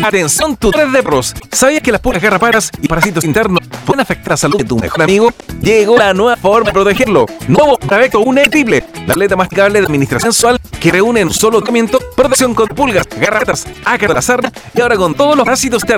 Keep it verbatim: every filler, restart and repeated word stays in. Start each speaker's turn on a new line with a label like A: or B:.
A: Atención, tutores de pros. ¿Sabías que las pulgas, garrapatas y parásitos internos pueden afectar la salud de tu mejor amigo? Llegó la nueva forma de protegerlo. Nuevo Bravecto uno triple, la tableta masticable de administración mensual que reúne en un solo tratamiento protección contra pulgas, garrapatas, ácaros de la sarna y ahora con todos los parásitos internos.